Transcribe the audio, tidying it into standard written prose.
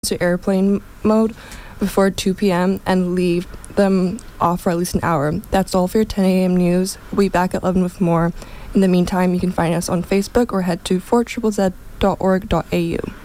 to airplane mode before 2 p.m. and leave them off for at least an hour. That's all for your 10 a.m. news. We'll be back at 11 with more. In the meantime, you can find us on Facebook or head to 4ZZZ.org.au.